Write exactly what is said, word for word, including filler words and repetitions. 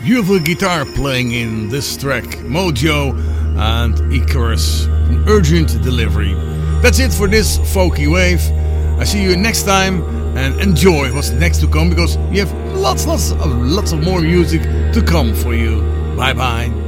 beautiful guitar playing in this track, Mojo and Icarus, an urgent delivery. That's it for this Folky Wave. I see you next time and enjoy what's next to come, because we have lots, lots of, lots of more music to come for you. Bye bye.